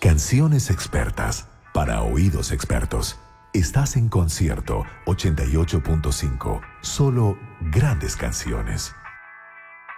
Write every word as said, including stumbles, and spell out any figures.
Canciones expertas para oídos expertos. Estás en Concierto ochenta y ocho punto cinco. Solo grandes canciones.